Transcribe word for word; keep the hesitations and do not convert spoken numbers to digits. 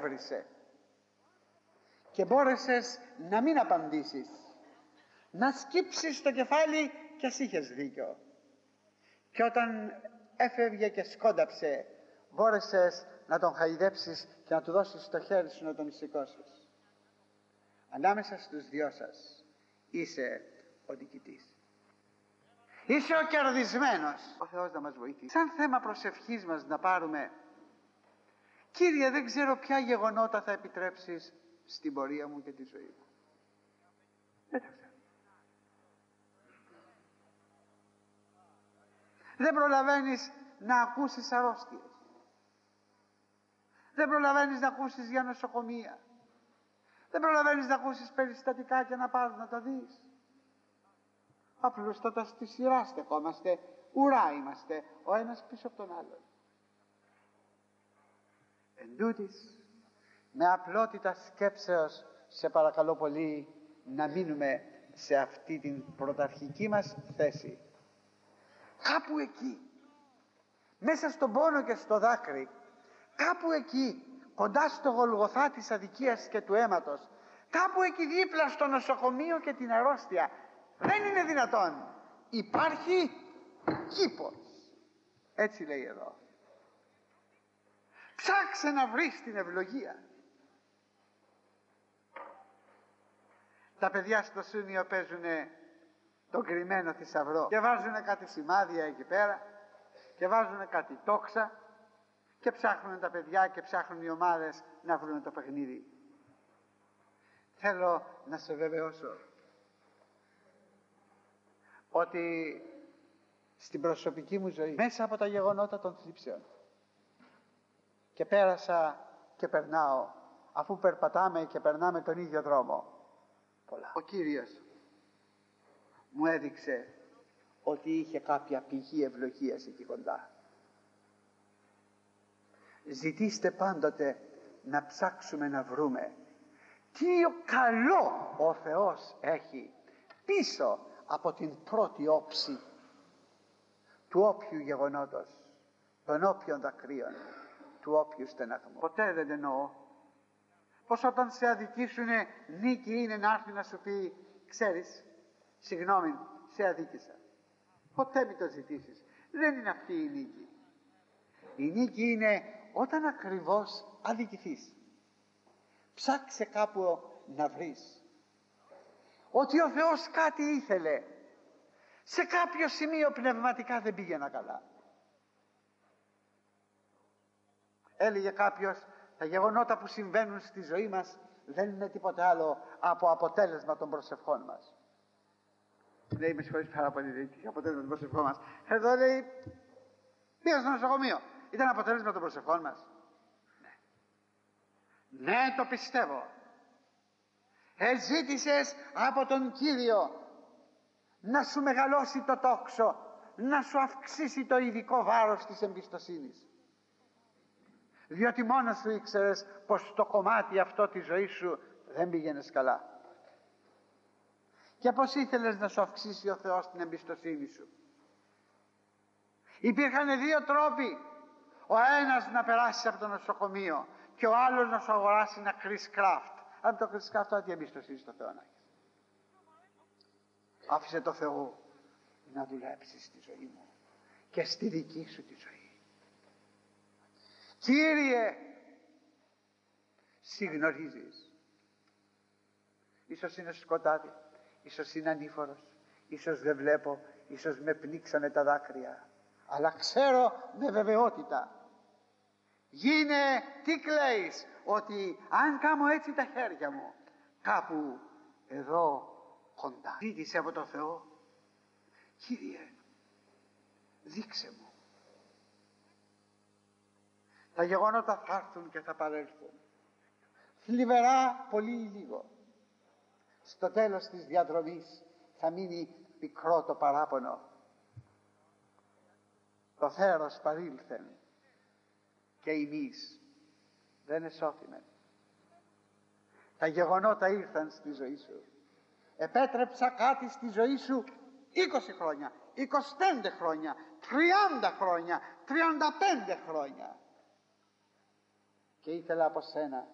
έβρισε και μπόρεσες να μην απαντήσεις, να σκύψεις το κεφάλι κι ας είχες δίκιο, και όταν έφευγε και σκόνταψε μπόρεσες να τον χαϊδέψεις και να του δώσεις το χέρι σου να τον σηκώσεις. Ανάμεσα στους δυο σας είσαι ο νικητής. Είσαι ο κερδισμένος. Ο Θεός να μας βοηθήσει. Σαν θέμα προσευχής μας να πάρουμε: Κύριε, δεν ξέρω ποια γεγονότα θα επιτρέψεις στην πορεία μου και τη ζωή μου. Δεν τα ξέρω. Δεν προλαβαίνεις να ακούσεις αρρώστιες. Δεν προλαβαίνεις να ακούσεις για νοσοκομεία. Δεν προλαβαίνεις να ακούσεις περιστατικά και να πας να τα δεις. Απλούστατα στη σειρά στεκόμαστε, ουρά είμαστε, ο ένας πίσω από τον άλλον. Εν τούτοις, με απλότητα σκέψεως, σε παρακαλώ πολύ να μείνουμε σε αυτή την πρωταρχική μας θέση. Κάπου εκεί, μέσα στον πόνο και στο δάκρυ, κάπου εκεί, κοντά στο Γολγοθά της αδικίας και του αίματος, κάπου εκεί δίπλα στο νοσοκομείο και την αρρώστια, δεν είναι δυνατόν, υπάρχει κήπος. Έτσι λέει εδώ. Ψάξε να βρεις την ευλογία. Τα παιδιά στο Σούνιο παίζουνε τον κρυμμένο θησαυρό και βάζουνε κάτι σημάδια εκεί πέρα και βάζουνε κάτι τόξα και ψάχνουν τα παιδιά και ψάχνουν οι ομάδες να βρουν το παιχνίδι. Θέλω να σε βεβαιώσω ότι στην προσωπική μου ζωή, μέσα από τα γεγονότα των θλίψεων, και πέρασα και περνάω, αφού περπατάμε και περνάμε τον ίδιο δρόμο, πολλά. Ο Κύριος μου έδειξε ότι είχε κάποια πηγή ευλογίας εκεί κοντά. Ζητήστε πάντοτε να ψάξουμε να βρούμε τι καλό ο Θεός έχει πίσω από την πρώτη όψη του όποιου γεγονότος, των όποιων δακρύων, του όποιου στεναχμού. Ποτέ δεν εννοώ πως όταν σε αδικήσουνε νίκη είναι να έρθει να σου πει: ξέρεις, συγγνώμη, σε αδίκησα. Ποτέ μην το ζητήσεις. Δεν είναι αυτή η νίκη. Η νίκη είναι όταν ακριβώς αδικηθείς. Ψάξε κάπου να βρεις ότι ο Θεός κάτι ήθελε. Σε κάποιο σημείο πνευματικά δεν πήγαινα καλά. Έλεγε κάποιος, τα γεγονότα που συμβαίνουν στη ζωή μας δεν είναι τίποτε άλλο από αποτέλεσμα των προσευχών μας. Λέει, με συγχωρείς πάρα πολύ, λέει, τι αποτέλεσμα των προσευχών μας. Εδώ λέει, πήγα στο νοσοκομείο. Ήταν αποτέλεσμα των προσευχών μας. Ναι. Ναι, το πιστεύω. Εζήτησες από τον Κύριο να σου μεγαλώσει το τόξο, να σου αυξήσει το ειδικό βάρος της εμπιστοσύνης. Διότι μόνος σου ήξερες πως το κομμάτι αυτό της ζωής σου δεν πήγαινες καλά. Και πως ήθελες να σου αυξήσει ο Θεός την εμπιστοσύνη σου. Υπήρχαν δύο τρόποι. Ο ένας να περάσεις από το νοσοκομείο και ο άλλος να σου αγοράσει ένα Chris Craft. Αν το Chris Craft, τι εμπιστοσύνη στο Θεό να έχεις. Άφησε το Θεό να δουλέψει στη ζωή μου και στη δική σου τη ζωή. Κύριε, συγνωρίζεις. Ίσως είναι σκοτάδι, ίσως είναι ανήφορος, ίσως δεν βλέπω, ίσως με πνίξανε τα δάκρυα, αλλά ξέρω με βεβαιότητα, γίνε τι κλαίεις, ότι αν κάνω έτσι τα χέρια μου κάπου εδώ κοντά. Ζήτησε από το Θεό, Κύριε, δείξε μου. Τα γεγονότα θα έρθουν και θα παρέλθουν. Θλιβερά πολύ ή λίγο. Στο τέλος της διαδρομής θα μείνει πικρό το παράπονο. Το θέρος παρήλθεν και εμείς δεν εσώθημεν. Τα γεγονότα ήρθαν στη ζωή σου. Επέτρεψα κάτι στη ζωή σου είκοσι χρόνια, είκοσι πέντε χρόνια, τριάντα χρόνια, τριάντα πέντε χρόνια. Και ήθελα από σένα